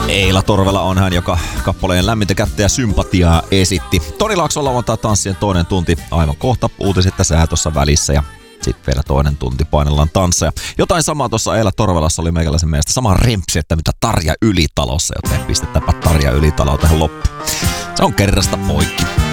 Eila Torvela on hän, joka kappaleen lämmintä kättä ja sympatiaa esitti. Toni Laakson lauantai tanssien toinen tunti aivan kohta. Uutiset tässä tuossa välissä ja sitten vielä toinen tunti painellaan tansseja. Jotain samaa tuossa Eila Torvelassa oli meikäläisen mielestä. Sama rempsi, että mitä Tarja Ylitalossa, joten pistetäänpä Tarja Ylitaloa tähän loppuun. Se on kerrasta poikki.